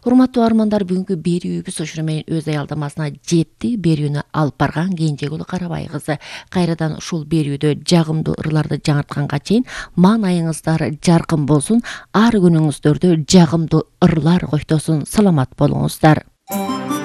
Урматтуу армандар, бүгүнкү берүүбүз ошону менен өз аялдамасына жетти. Берүүнү алып барган Кенжегүл Карабай кызы. Кайрадан ушул берүүдө жагымдуу ырларды жаңыртканга чейин маанайыңыздар жаркын болсун, ар күнүңүздөрдө жагымдуу ырлар коштосун. Саламат болуңуздар.